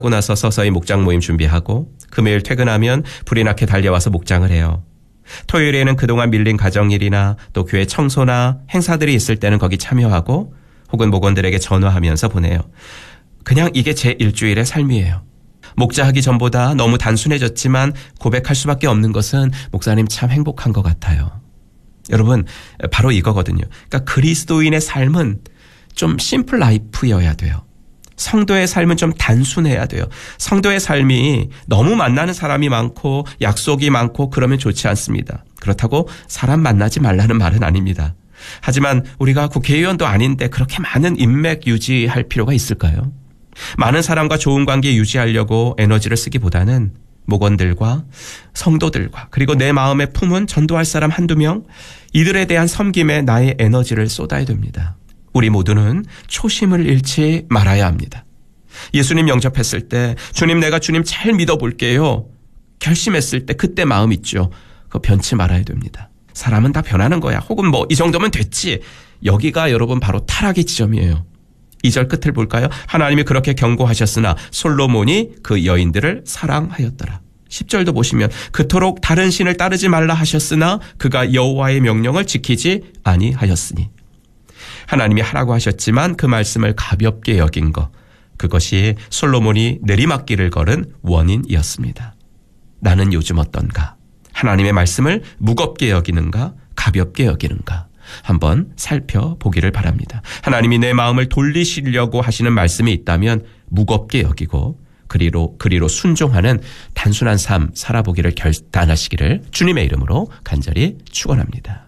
나서 서서히 목장 모임 준비하고 금요일 퇴근하면 불이 나게 달려와서 목장을 해요. 토요일에는 그동안 밀린 가정일이나 또 교회 청소나 행사들이 있을 때는 거기 참여하고 혹은 목원들에게 전화하면서 보내요. 그냥 이게 제 일주일의 삶이에요. 목자하기 전보다 너무 단순해졌지만 고백할 수밖에 없는 것은 목사님 참 행복한 것 같아요. 여러분, 바로 이거거든요. 그러니까 그리스도인의 삶은 좀 심플 라이프여야 돼요. 성도의 삶은 좀 단순해야 돼요. 성도의 삶이 너무 만나는 사람이 많고 약속이 많고 그러면 좋지 않습니다. 그렇다고 사람 만나지 말라는 말은 아닙니다. 하지만 우리가 국회의원도 아닌데 그렇게 많은 인맥 유지할 필요가 있을까요? 많은 사람과 좋은 관계 유지하려고 에너지를 쓰기보다는 목원들과 성도들과 그리고 내 마음에 품은 전도할 사람 한두 명, 이들에 대한 섬김에 나의 에너지를 쏟아야 됩니다. 우리 모두는 초심을 잃지 말아야 합니다. 예수님 영접했을 때 주님 내가 주님 잘 믿어볼게요. 결심했을 때 그때 마음 있죠. 그거 변치 말아야 됩니다. 사람은 다 변하는 거야. 혹은 뭐 이 정도면 됐지. 여기가 여러분 바로 타락의 지점이에요. 2절 끝을 볼까요? 하나님이 그렇게 경고하셨으나 솔로몬이 그 여인들을 사랑하였더라. 10절도 보시면 그토록 다른 신을 따르지 말라 하셨으나 그가 여호와의 명령을 지키지 아니하였으니. 하나님이 하라고 하셨지만 그 말씀을 가볍게 여긴 것, 그것이 솔로몬이 내리막길을 걸은 원인이었습니다. 나는 요즘 어떤가? 하나님의 말씀을 무겁게 여기는가? 가볍게 여기는가? 한번 살펴보기를 바랍니다. 하나님이 내 마음을 돌리시려고 하시는 말씀이 있다면 무겁게 여기고 그리로 순종하는 단순한 삶 살아보기를 결단하시기를 주님의 이름으로 간절히 축원합니다.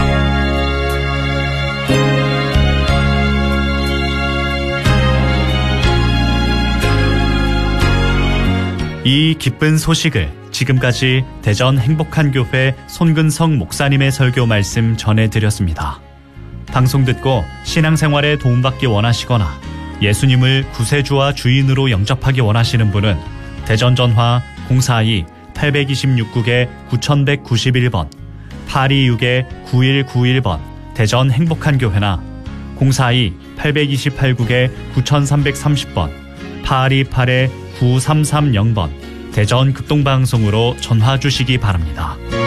이 기쁜 소식을 지금까지 대전 행복한교회 손근성 목사님의 설교 말씀 전해드렸습니다. 방송 듣고 신앙생활에 도움받기 원하시거나 예수님을 구세주와 주인으로 영접하기 원하시는 분은 대전 전화 042-826국에 9191번 826-9191번 대전 행복한교회나 042-828국에 9330번 828-9330번 대전 극동방송으로 전화 주시기 바랍니다.